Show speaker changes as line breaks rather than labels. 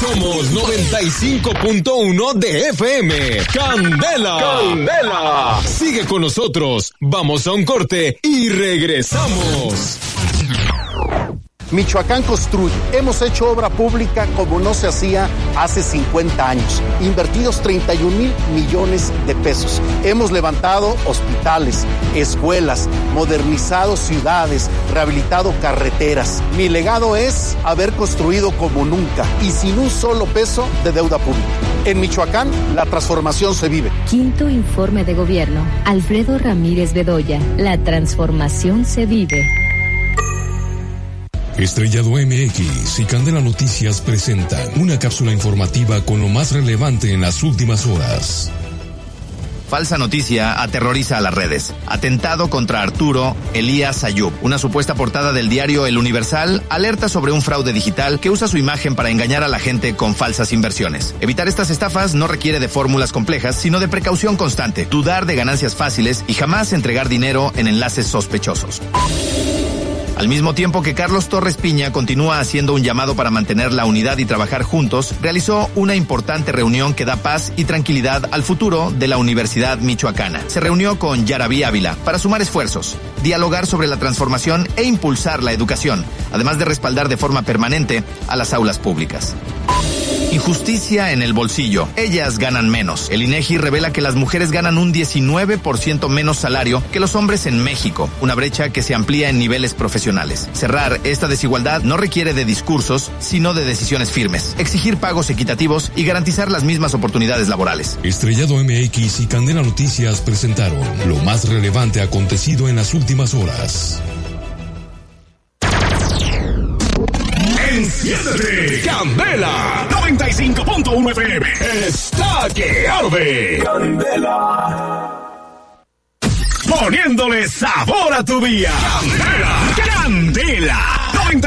Somos 95.1 de FM. ¡Candela! ¡Candela! Sigue con nosotros. Vamos a un corte y regresamos.
Michoacán construye. Hemos hecho obra pública como no se hacía hace 50 años. Invertidos 31,000 millones de pesos. Hemos levantado hospitales, escuelas, modernizado ciudades, rehabilitado carreteras. Mi legado es haber construido como nunca y sin un solo peso de deuda pública. En Michoacán, la transformación se vive.
Quinto informe de gobierno. Alfredo Ramírez Bedoya. La transformación se vive.
Estrellado MX y Candela Noticias presentan una cápsula informativa con lo más relevante en las últimas horas.
Falsa noticia aterroriza a las redes. Atentado contra Arturo Elías Ayub. Una supuesta portada del diario El Universal alerta sobre un fraude digital que usa su imagen para engañar a la gente con falsas inversiones. Evitar estas estafas no requiere de fórmulas complejas, sino de precaución constante, dudar de ganancias fáciles y jamás entregar dinero en enlaces sospechosos. Al mismo tiempo que Carlos Torres Piña continúa haciendo un llamado para mantener la unidad y trabajar juntos, realizó una importante reunión que da paz y tranquilidad al futuro de la Universidad Michoacana. Se reunió con Yaraví Ávila para sumar esfuerzos, dialogar sobre la transformación e impulsar la educación, además de respaldar de forma permanente a las aulas públicas. Injusticia en el bolsillo. Ellas ganan menos. El INEGI revela que las mujeres ganan un 19% menos salario que los hombres en México, una brecha que se amplía en niveles profesionales. Cerrar esta desigualdad no requiere de discursos, sino de decisiones firmes. Exigir pagos equitativos y garantizar las mismas oportunidades laborales.
Estrellado MX y Candela Noticias presentaron lo más relevante acontecido en las últimas horas.
¡Enciéndete! ¡Candela! 95.1 FM. ¡Está que arde! ¡Candela! Poniéndole sabor a tu día. ¡Candela! ¡Candela!